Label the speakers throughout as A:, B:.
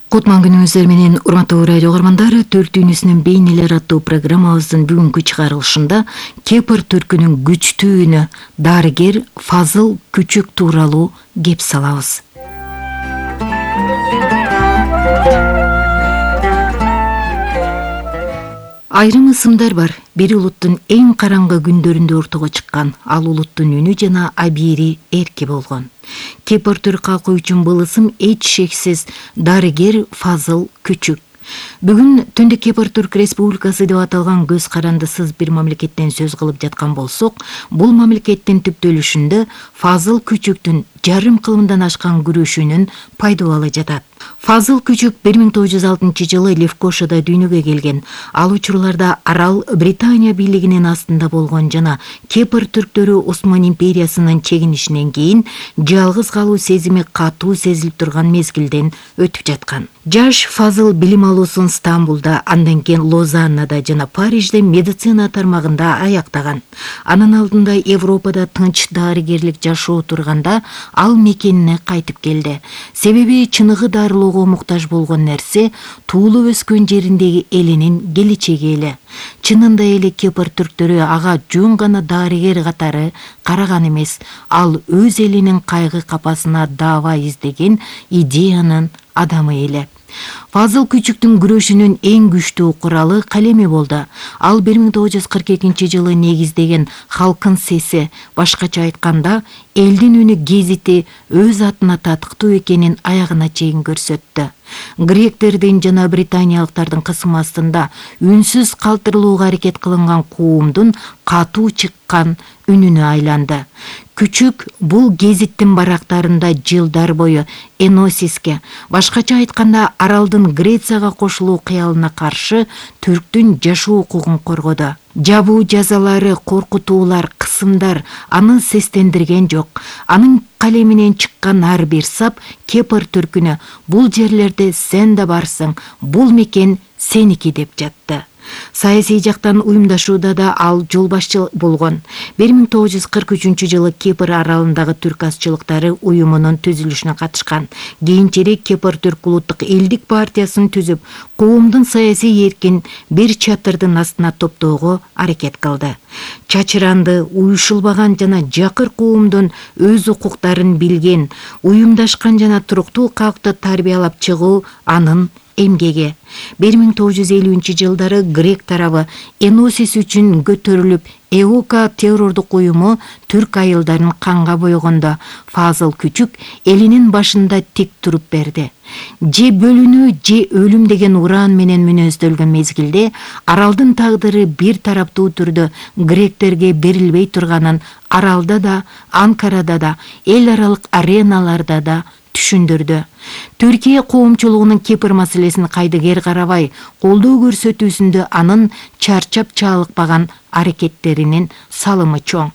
A: Кутман күнүңүздөр менен урматтуу радио каармандар, Төрт дүйнөсүнүн бейнелер аттуу программабыздын бүгүнкү чыгарылышында Кипр түркүнүн күчтүү үнү дарыгер Фазыл Күчүк тууралуу кеп салабыз. Айрым ысымдар бар. Бир улуттун эң караңгы күндөрүндө ортого чыккан, ал улуттун үнү жана абийири эрки болгон. Кипр түрк калкы үчүн бул ысым эч шексиз дарыгер Фазыл Күчүк. Бүгүн Түндүк Кипр Түрк Республикасы деп аталган көз карандысыз бир мамлекеттен сөз кылып жаткан болсок, бул мамлекеттин түптөлүшүндө Фазыл Күчүктүн жарым кылымдан ашкан күрөшүнүн пайдубалы жатат. Фазыл Күчүк 1906 жылы Левкошада дүйнөгө келген. Ал учурларда арал Британия бийлигинин астында болгон жана Кипр түрктөрү Осман империясынын чегинишинен кийин жалгыз калуу сезими катуу сезилип турган мезгилден өтүп жаткан. Жаш Фазыл билим алуусун Стамбулда, андан кийин Лозаннада жана Парижде медицина тармагында аяктаган. Анын алдында Европада тынч дарыгерлик жашоо турганда ал мекенине кайтып келди. Себеби чыныгы дарылоого муктаж болгон нерсе туулуп өскөн жериндеги элинин келечеги эле. Чынында эле Кипр түрктөрү ага жөн гана дарыгер катары караган эмес, ал өз элинин кайгы капасына даава издеген идеянын адамы эле. Фазыл Күчүктүн күрөшүнүн эң күчтүү куралы калеми болду. Ал 1942 жылы негиздеген Халкын сеси, башкача айтканда, элдин үнү гезити өз атына татыктуу экенин аягына чейин көрсөттү. Гректердин жана британиялыктардын кысымы астында үнсүз калтырылууга аракет кылынган коомдун катуу чыккан үнүнө айланды. Күчүк бул гезиттин барактарында жылдар бою Эносиске, башкача айтканда аралдын Грецияга кошулуу кыялына каршы түрктүн жашоо укугун коргоду. Жабуу жазалары, коркутуулар, кысымдар аны сестендирген жок. Анын калеминен чыккан ар бир сап Кипр түркүнө бул жерлерде сен да барсың, бул мекен сеники деп жатты. Саясий жактан уюмдашууда да ал жол башчы болгон. 1943 жылы Кипр аралындагы түрк азчылыктары уюмунун түзүлүшүнө катышкан. Кийинчерээк Кипр түрк улуттук элдик партиясын түзүп, коомдун саясий эркин бир чатырдын астына топтоого аракет кылды. Чачыранды, уюшулбаган жана жакыр коомдун өз укуктарын билген, уюмдашкан жана туруктуу калкты тарбиялап чыгуу анын эмгеги. 1950 жылдары грек тарабы Эносис үчүн көтөрүлүп, Эока террордук уюму түрк айылдарын канга бойгондо Фазыл Күчүк элинин башында тик туруп берди. Же бөлүнүү, же өлүм деген уран менен мүнөздөлгөн мезгилде аралдын тагдыры бир тараптуу түрдө гректерге берилбей турганын аралда да, Анкарада да, эл аралык ареналарда да түшүндүрдү. Түркия коомчулугунун Кипр маселесин кайдыгер карабай, колдоо көрсөтүүсүндө анын чарчап чалыкпаган аракеттеринин салымы чоң.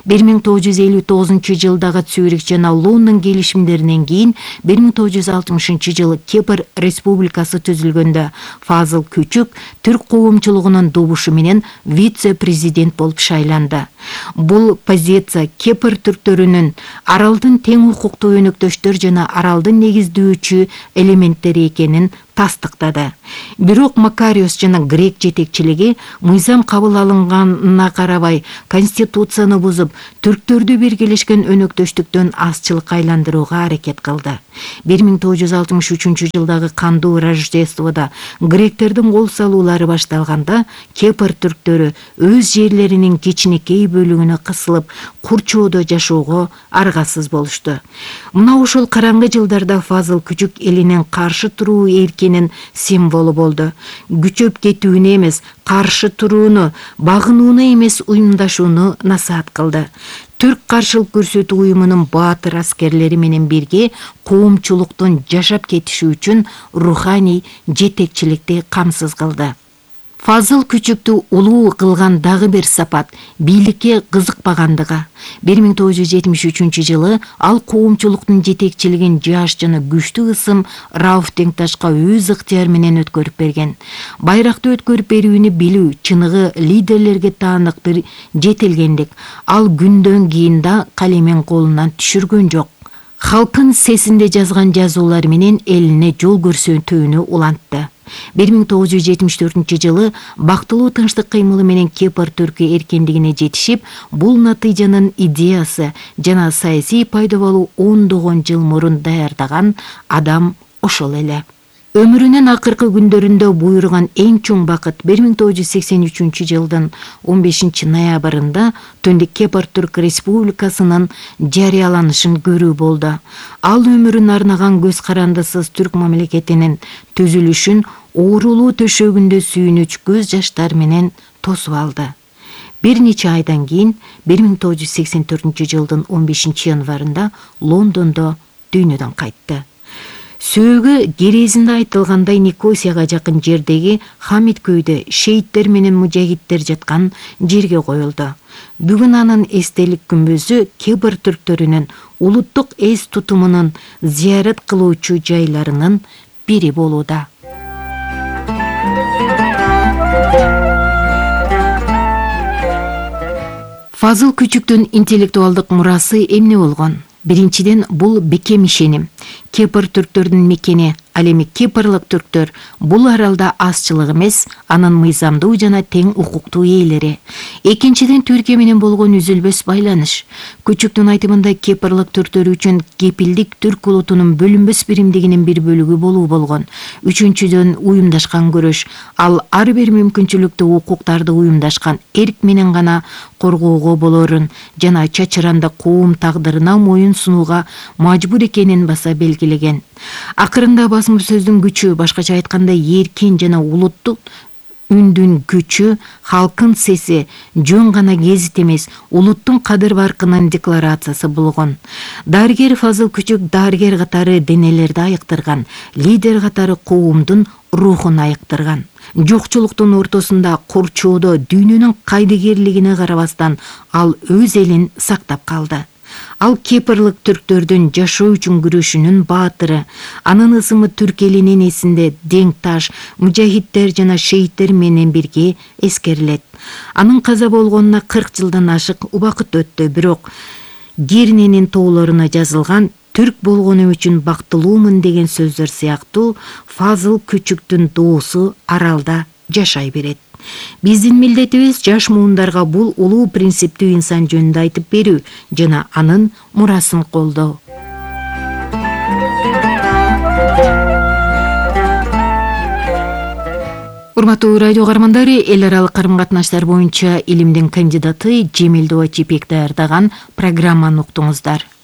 A: 1959 жылдагы Цюрих жана Лондон келишимдеринен кийин 1960 жылы Кипр Республикасы түзүлгөндө Фазыл Күчүк түрк коомчулугунун добушу менен вице-президент болуп шайланды. Бул позиция Кипр түрктөрүнүн аралдын тең укуктуу өнөктөштөр жана аралдын негиздөөчү элементтери экенин тастыктады. Бирок Макариос жана грек жетекчилиги мыйзам кабыл алынганына карабай конституцияны бузуп, түрктөрдү биргелешкен өнөктөштүктөн азчылыкка айландырууга аракет кылды. 1963 жылдагы кандуу Рождестводо гректердин кол салуулары башталганда Кипр түрктөрү өз жерлеринин кичинекей бөлүгүнө кысылып, курчоодо жашоого аргасыз болушту. Мына ошол караңгы жылдарда Фазыл Күчүк элинин каршы туруу эркинин символу болду. Күчөп кетүүнү эмес, каршы турууну, багынууну эмес, уюмдашууну насаат кылды. Түрк каршылык көрсөтүү уюмунун баатыр аскерлери менен бирге коомчулуктун жашап кетиши үчүн руханий жетекчиликти камсыз кылды. Фазыл Күчүктү улуу кылган дагы бир сапат бийликке кызыкпагандыгы. 1973 жылы ал коомчулуктун жетекчилигин жаш жана күчтүү ысым Рауф Теңташка өз ыктыяры менен өткөрүп берген. Байракты өткөрүп берүүнү билүү чыныгы лидерлерге таанык бир жетилгендик. Ал күндөн кийин да калемин колунан түшүргөн жок. Халкын сесинде жазган жазуулары менен элине жол көрсөтүүнү улантты. 1974 жылы бактылуу тынчтык кыймылы менен Кипр түркү эркиндигине жетишип, бул натыйжанын идеясы жана саясий пайда болуу ондогон жыл мурун даярдаган адам ошол эле. Өмүрүнүн акыркы күндөрүндө буйруган эң чоң бакыт 1983 жылдын 15 ноябрында Түндүк Кипр Түрк Республикасынын жарыяланышын көрүү болду. Ал өмүрүн арнаган көз карандысыз түрк мамлекетинин түзүлүшүн оорулуу төшөгүндө сүйүнүч көз жаштары менен тосуп алды. Бир нече айдан кийин 1984 жылдын 15 январында Лондондо дүйнөдөн кайтты. Сөөгү керезинде айтылгандай Никосияга жакын жердеги Хамид кöyдө шейиттер менен мужахиттер жаткан жерге коюлду. Бүгүн анын эстелик күмбөзү Кипр түрктөрүнүн улуттук эс тутумунун зыярат кылуучу жайларынын бири болууда. Фазыл Күчүктүн интеллектуалдык мурасы эмне болгон? Биринчиден, бул бекем ишеним. Кипр түрктөрүнүн мекени, ал эми кипрлык түрктөр бул аралда азчылык эмес, анын мыйзамдуу жана тең укуктуу ээлери. Экинчиден, Түркия менен болгон үзүлбөс байланыш. Күчүктүн айтымында кипрлык түрктөр үчүн кепилдик түрк улутунун бөлүнбөс биримдигинин бир бөлүгү болуу болгон. Үчүнчүдөн, уюмдашкан күрөш. Ал ар бир мүмкүнчүлүктүү укуктарды уюмдашкан эрк менен гана коргоого болорун жана чачыранда коом тагдырына моюн сунууга мажбур экенин баса белгилеген. Акырында басма сөздүн күчү, башкача айтканда эркин жана улуттук үндүн күчү, халкын сеси жөн гана гезит эмес, улуттун кадыр баркынын декларациясы болгон. Дарыгер Фазыл Күчүк дарыгер катары денелерди айыктырган, лидер катары коомдун рухун айыктырган. Жокчулуктун ортосунда курчоодо дүйнөнүн кайдыгерлигине карабастан ал өз элин сактап калды. Ал кипрлык түрктөрдүн жашоо үчүн күрөшүнүн баатыры. Анын ысымы түрк элинин эсинде Деңташ, мужахиттер жана шейиттер менен бирге эскерилет. Анын каза болгонуна 40 жылдан ашык убакыт өттү, бирок Гирненин тоолоруна жазылган түрк болгонум үчүн бактылуумун деген сөздөр сыяктуу Фазыл Күчүктүн доосу аралда жашай берет. Биздин милдетибиз жаш муундарга бул улуу принциптүү инсан жөнүндө айтып берүү жана анын мурасын колдоо. Урматтуу радио каармандары, эл аралык карым-катнаштар боюнча илимдин кандидаты Жемил Дуачипек даярдаган программаны уктуңуздар.